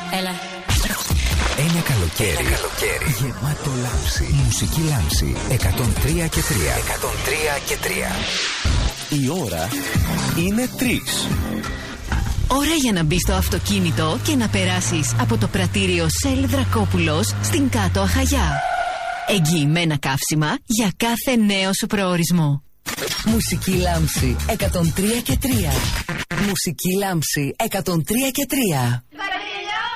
Έλα. Ένα καλοκαίρι γεμάτο λάμψη. Μουσική λάμψη 103 και 3. 103 και 3. Η ώρα είναι 3. Ώρα για να μπεις στο αυτοκίνητο και να περάσεις από το πρατήριο Σέλ Δρακόπουλος στην Κάτω Αχαγιά. Εγγυημένα καύσιμα για κάθε νέο σου προορισμό. Μουσική λάμψη 103 και 3. Μουσική λάμψη 103 και 3.